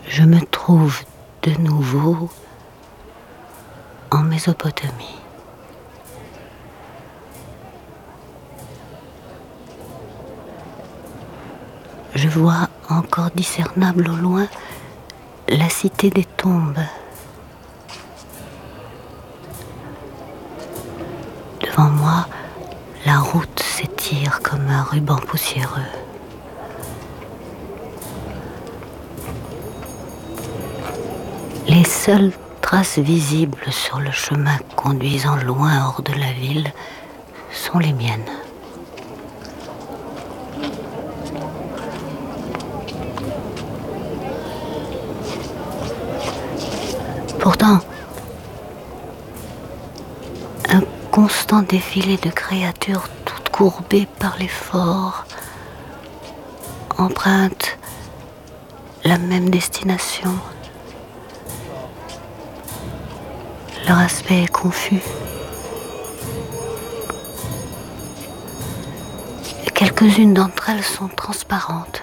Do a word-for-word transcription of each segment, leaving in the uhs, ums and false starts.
je me trouve de nouveau en Mésopotamie. Je vois encore discernable au loin la cité des tombes. Devant moi, la route s'étire comme un ruban poussiéreux. Les seules traces visibles sur le chemin conduisant loin hors de la ville sont les miennes. Pourtant, un constant défilé de créatures toutes courbées par l'effort empruntent la même destination. Leur aspect est confus. Et quelques-unes d'entre elles sont transparentes.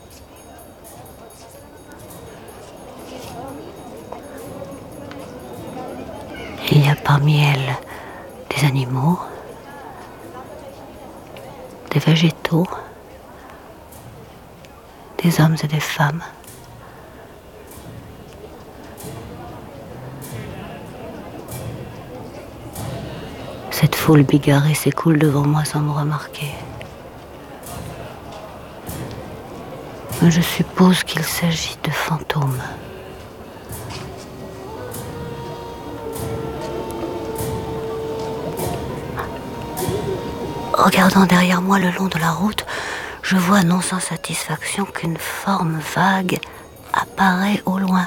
Il y a parmi elles des animaux, des végétaux, des hommes et des femmes. Cette foule bigarrée s'écoule devant moi sans me remarquer. Mais je suppose qu'il s'agit de fantômes. Regardant derrière moi le long de la route, je vois non sans satisfaction qu'une forme vague apparaît au loin.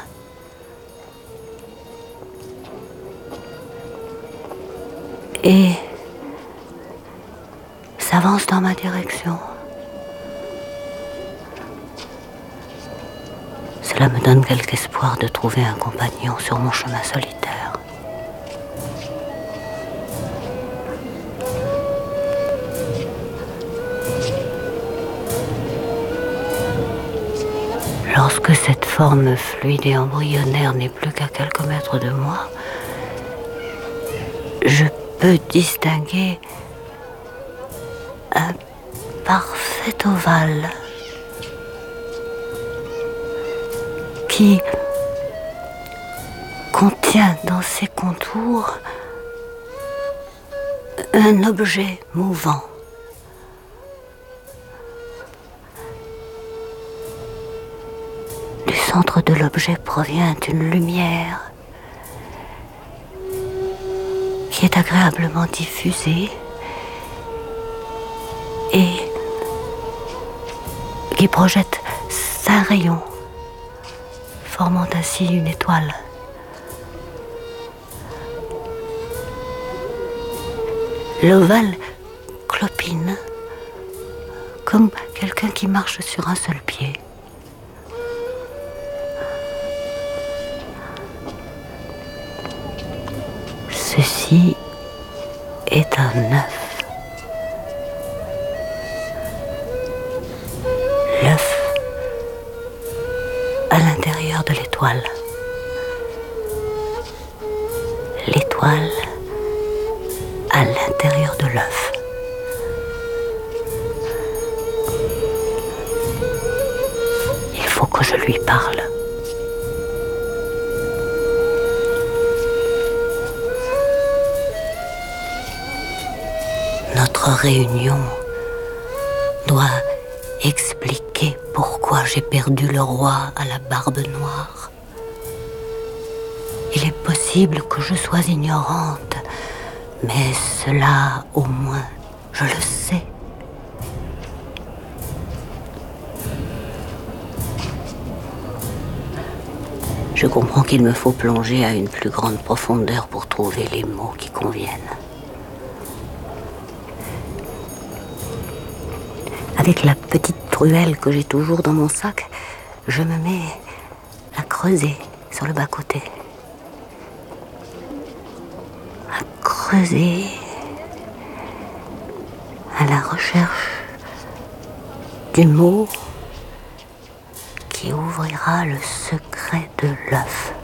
Et s'avance dans ma direction. Cela me donne quelque espoir de trouver un compagnon sur mon chemin solitaire. Lorsque cette forme fluide et embryonnaire n'est plus qu'à quelques mètres de moi, je peux distinguer un parfait ovale qui contient dans ses contours un objet mouvant. Du centre de l'objet provient une lumière qui est agréablement diffusée et qui projette cinq rayons, formant ainsi une étoile. L'ovale clopine, comme quelqu'un qui marche sur un seul pied. Ceci est un œuf. L'œuf à l'intérieur de l'étoile. L'étoile à l'intérieur de l'œuf. Il faut que je lui parle. Notre réunion doit expliquer pourquoi j'ai perdu le roi à la barbe noire. Il est possible que je sois ignorante, mais cela, au moins, je le sais. Je comprends qu'il me faut plonger à une plus grande profondeur pour trouver les mots qui conviennent. Avec la petite truelle que j'ai toujours dans mon sac, je me mets à creuser sur le bas-côté. À creuser à la recherche du mot qui ouvrira le secret secret de l'œuf.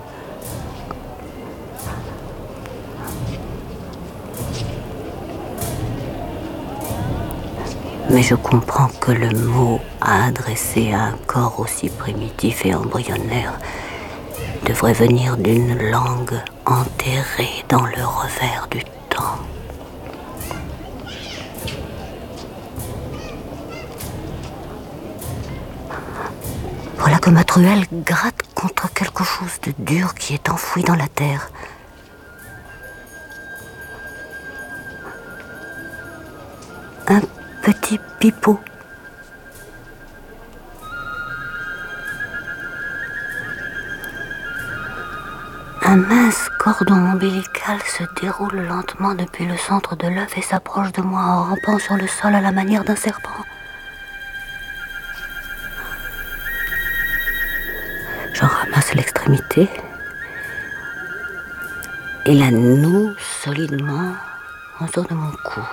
Mais je comprends que le mot à adresser à un corps aussi primitif et embryonnaire devrait venir d'une langue enterrée dans le revers du temps. Voilà que ma truelle gratte contre quelque chose de dur qui est enfoui dans la terre. Un petit pipeau. Un mince cordon ombilical se déroule lentement depuis le centre de l'œuf et s'approche de moi en rampant sur le sol à la manière d'un serpent. J'en ramasse l'extrémité et la noue solidement autour de mon cou.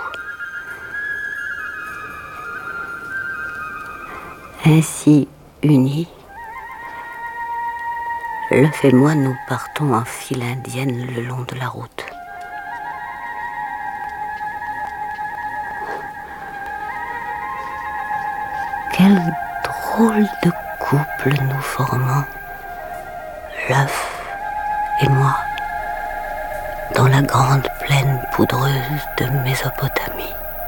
Ainsi unis, l'œuf et moi nous partons en file indienne le long de la route. Quel drôle de couple nous formons, l'œuf et moi, dans la grande plaine poudreuse de Mésopotamie.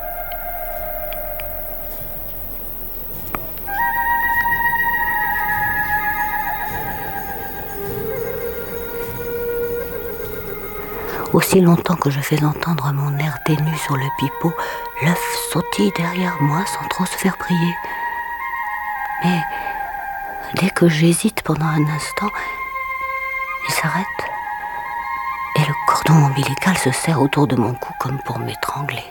Aussi longtemps que je fais entendre mon air ténu sur le pipeau, l'œuf sautille derrière moi sans trop se faire prier. Mais dès que j'hésite pendant un instant, il s'arrête et le cordon ombilical se serre autour de mon cou comme pour m'étrangler.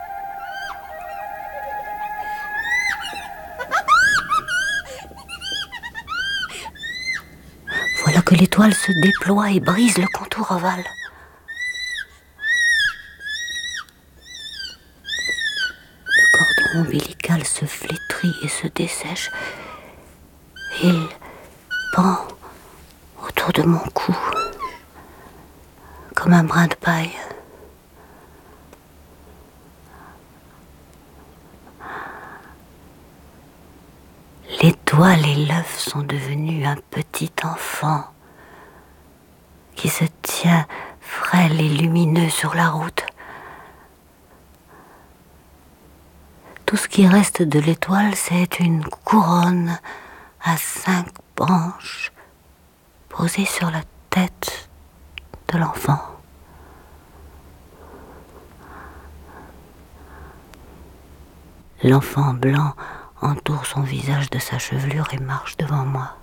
Voilà que l'étoile se déploie et brise le contour ovale. Ombilical se flétrit et se dessèche. Il pend autour de mon cou comme un brin de paille. L'étoile et l'œuf sont devenus un petit enfant qui se tient frêle et lumineux sur la route. Tout ce qui reste de l'étoile, c'est une couronne à cinq branches posée sur la tête de l'enfant. L'enfant blanc entoure son visage de sa chevelure et marche devant moi.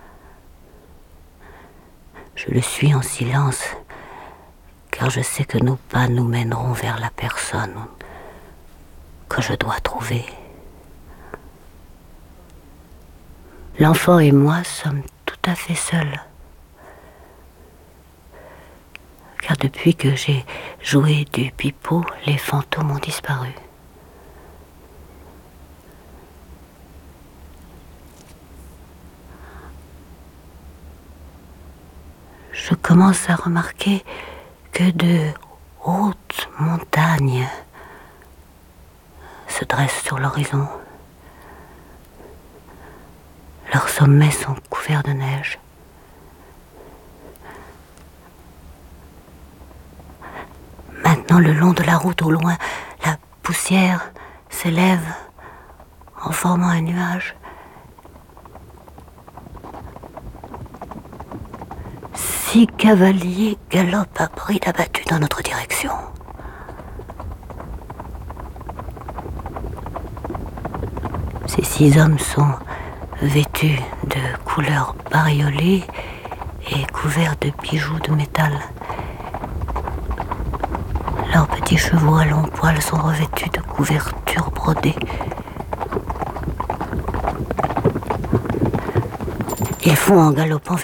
Je le suis en silence, car je sais que nos pas nous mèneront vers la personne que je dois trouver. L'enfant et moi sommes tout à fait seuls. Car depuis que j'ai joué du pipeau, les fantômes ont disparu. Je commence à remarquer que de hautes montagnes se dressent sur l'horizon. Leurs sommets sont couverts de neige. Maintenant, le long de la route au loin, la poussière s'élève en formant un nuage. Six cavaliers galopent à bride abattue dans notre direction. Ces six hommes sont vêtus de couleurs bariolées et couverts de bijoux de métal. Leurs petits chevaux à longs poils sont revêtus de couvertures brodées. Ils font en galopant vers